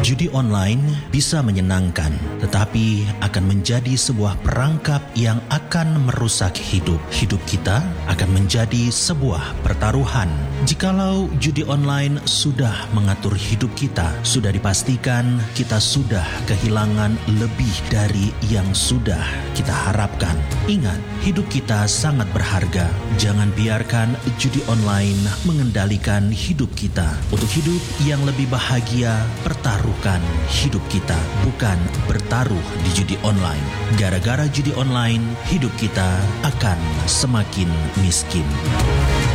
Judi online bisa menyenangkan, tetapi akan menjadi sebuah perangkap yang akan merusak hidup. Hidup kita akan menjadi sebuah pertaruhan. Jikalau judi online sudah mengatur hidup kita, sudah dipastikan kita sudah kehilangan lebih dari yang sudah kita harapkan. Ingat, hidup kita sangat berharga. Jangan biarkan judi online mengendalikan hidup kita. Untuk hidup yang lebih bahagia, pertaruhkan hidup kita, bukan bertaruh di judi online. Gara-gara judi online, hidup kita akan semakin miskin.